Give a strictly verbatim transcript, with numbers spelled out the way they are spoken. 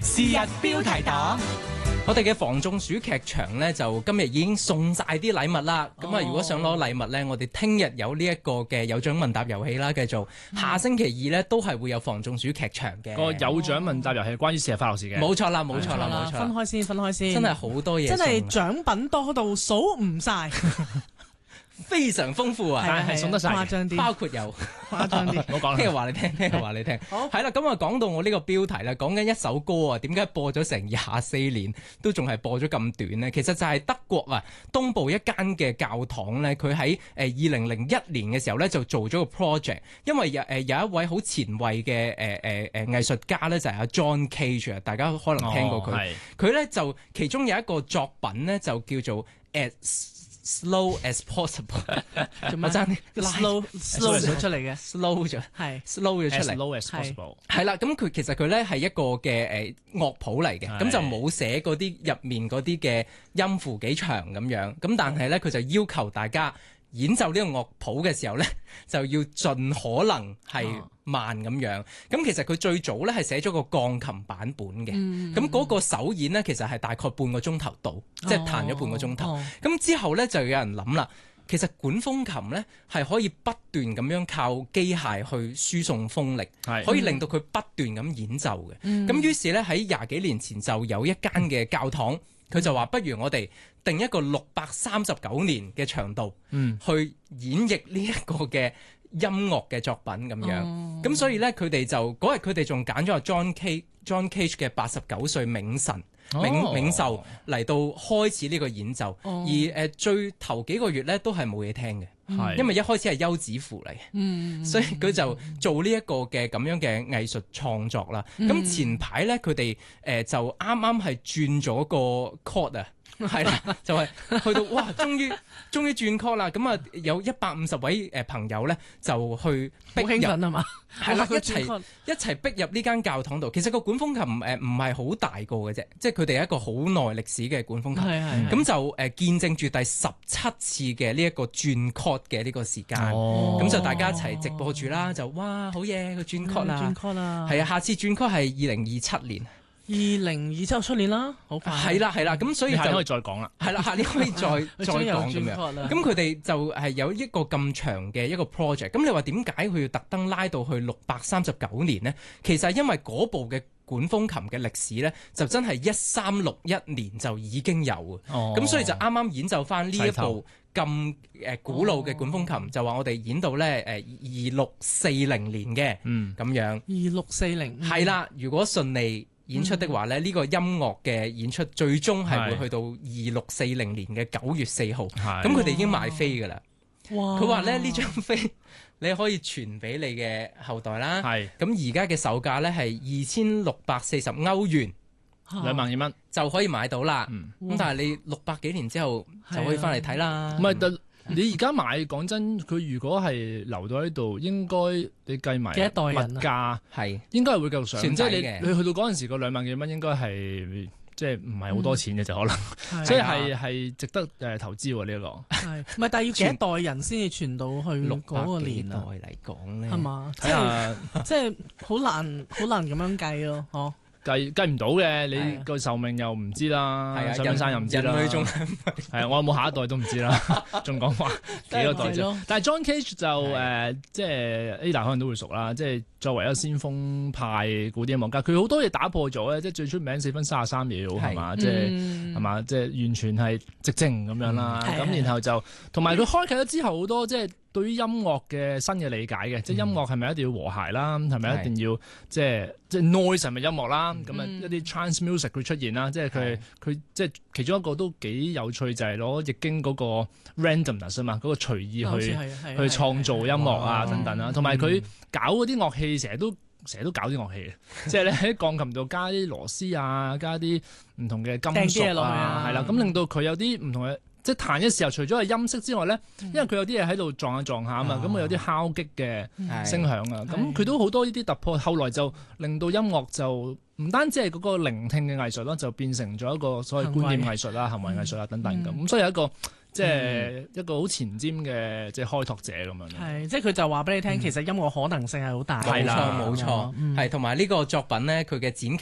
是日標題黨。我哋嘅房中暑劇場呢，就今日已經送晒啲禮物啦。咁啊、哦，如果想攞禮物呢，我哋聽日有呢一個嘅有獎問答遊戲啦，繼續。下星期二呢，都係會有房中暑劇場嘅。 個有獎問答遊戲關於生日快樂事嘅。 冇錯啦，冇錯啦，冇錯。 分開先，分開先。 真係好多嘢， 真係獎品多到數唔晒。 非常豐富啊， 係係送得晒， 誇張啲， 包括有誇張啲， 唔好講啦，聽日話你聽，聽日話你聽。好，係啦，咁啊講到我呢個標題啦，講緊一首歌啊，點解播咗成廿四年都仲係播咗咁短呢？其實就係德國啊東部一間嘅教堂咧，佢喺誒二零零一年嘅時候咧就做咗個 project， 因為有誒有一位好前衛嘅誒誒誒藝術家咧就係阿 John Cage 啊，大家可能聽過佢，佢咧、哦、就其中有一個作品咧就叫做 As Slow as possible， 做乜爭啲 slow slow 咗出嚟嘅 slow 咗係 slow 咗出嚟 slow as possible 係啦。咁佢其實佢咧係一個嘅誒樂譜嚟嘅，咁就冇寫嗰啲入面嗰啲嘅音符幾長咁樣，咁但係咧佢就要求大家演奏呢個樂譜嘅時候咧就要盡可能係慢咁樣。咁、哦、其實佢最早咧係寫咗個鋼琴版本嘅，咁嗰、嗯、個首演咧其實係大概半個鐘頭到，哦、即係彈咗半個鐘頭。咁、哦、之後咧就有人諗啦，其實管風琴咧係可以不斷咁樣靠機械去輸送風力，是可以令到佢不斷咁演奏嘅。咁、嗯、於是咧喺廿幾年前就有一間嘅教堂，佢、嗯、就話不如我哋定一個六百三十九年嘅長度，嗯、去演繹呢一個嘅音樂嘅作品咁樣。咁、哦、所以咧佢哋就嗰日佢哋仲揀咗阿 John Cage John Cage 嘅八十九歲冥神冥冥壽嚟到開始呢個演奏，哦、而誒、呃、最頭幾個月咧都係冇嘢聽嘅，嗯、因為一開始係休止符嚟嘅，嗯、所以佢就做呢一個嘅咁樣嘅藝術創作啦。咁、嗯、前排咧佢哋誒就啱啱係轉咗個 chord 啊。係啦，就係、是、去到哇，終於終於轉 call 啦！咁啊，有一百五十位誒朋友咧，就去逼入，好興奮啊嘛！係啦，一齊一齊逼入呢間教堂度。其實個管風琴誒唔係好大個嘅啫，即係佢哋係一個好耐歷史嘅管風琴。係係。咁就誒見證住第十七次嘅呢一個轉 call 嘅呢個時間。哦。咁就大家一齊直播住啦，就哇好嘢，佢轉 call 啦！轉 call 啦！係啊，下次轉 call 係二零二七年。 二零二七就出年啦，好快。 係啦係啦，咁所以就下年可以再講啦。 係啦，下年可以再再講咁樣。咁佢哋就係有一個咁長嘅一個 project。咁你話點解佢要特登拉到去六百三十九年呢？其實係因為嗰部嘅管風琴嘅歷史咧，就真係一三六一年就已經有啊。咁、哦、所以就啱啱演奏翻呢一部咁誒古老嘅管風琴，哦、就話我哋演到咧誒二六四零年嘅，嗯咁樣。二六四零係啦，如果順利演出的話咧，呢、嗯、個音樂嘅演出最終係會去到二六四零年嘅九月四號，咁佢哋已經賣飛㗎啦。哇！佢話咧呢張飛你可以傳俾你嘅後代啦。係咁而家嘅售價咧係二千六百四十歐元， 兩萬二蚊就可以買到啦。咁、嗯、但係你六百幾年之後就可以翻嚟睇啦。 唔係，你而家買講真，佢如果係留到喺度，應該你計埋幾多代人物價係應該係會繼續上。即係你你去到嗰陣時個兩萬幾蚊應該係即係唔係好多錢嘅就可能，所以係係值得誒投資喎呢一個。係， 唔係但係要幾多代人先至傳到去嗰個年代嚟講咧？ 係嘛？即係即係好難好難咁樣計咯，嗬？ 計計唔到嘅，你個壽命又唔知啦，上半生又唔知啦，係啊，我有冇下一代都唔知啦，仲講話幾多代啫？但係 John Cage 就誒，即係 Ada 可能都會熟啦，即係作為一個先鋒派古典音樂家，佢好多嘢打破咗咧，即係最出名四分三十三秒係嘛，即係係嘛，即係完全係寂靜咁樣啦。咁然後就同埋佢開啟咗之後好多即係對於音樂嘅新嘅理解嘅，即係音樂係咪一定要和諧啦？係咪一定要即係即係 noise 係咪音樂啦？咁啊、嗯、一啲 trance music 佢出現啦，即係佢佢即係其中一個都幾有趣就係攞易經嗰個 randomness 啊嘛，嗰個隨意去去創造音樂啊等等啦，同埋佢搞嗰啲樂器成日都成日都搞啲樂器嘅，即係咧喺鋼琴度加啲螺絲啊，加啲唔同嘅金屬啊，係啦，咁令到佢有啲唔同嘅。即係彈嘅時候，除咗係音色之外咧，因為佢有啲嘢喺度撞下撞下啊嘛，咁佢、哦、有啲敲擊嘅聲響啊，咁佢、嗯、都好多呢啲突破。後來就令到音樂就唔單止係嗰個聆聽嘅藝術啦，就變成咗一個所謂觀念藝術啦、行為藝術啦等等咁。咁、嗯、所以有一個即係一個好前瞻嘅即係開拓者咁樣。 係，即係佢就話俾你聽，其實音樂可能性係好大。 冇錯冇錯，係同埋呢個作品咧，佢嘅展期